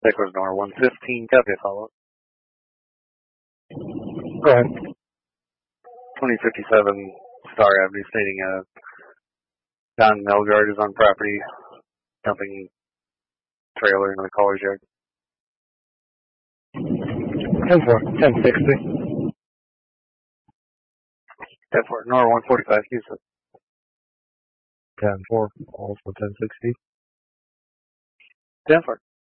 Echoes Nor 115, copy a follow-up. Go ahead. 2057 Star Avenue stating Don Melgard is on property, dumping trailer into the caller's yard. 10-4, 1060. 10-4, Nor 145, Houston. 10-4, also 1060. 10-4.